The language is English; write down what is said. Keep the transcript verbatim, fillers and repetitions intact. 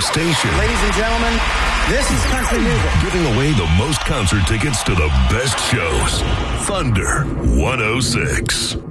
station. Ladies and gentlemen, this is country music. Giving away the most concert tickets to the best shows. Thunder one oh six.